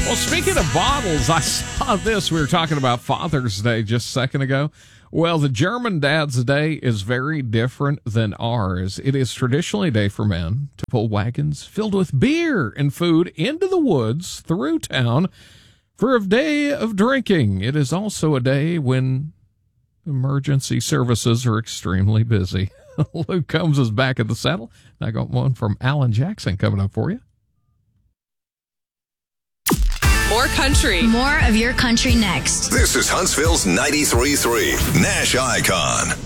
Well, speaking of bottles, I saw this. We were talking about Father's Day just a second ago. Well, the German Dad's Day is very different than ours. It is traditionally a day for men to pull wagons filled with beer and food into the woods through town for a day of drinking. It is also a day when emergency services are extremely busy. Luke Combs is back at the saddle. I got one from Alan Jackson coming up for you. More country. More of your country next. This is Huntsville's 93.3 Nash Icon.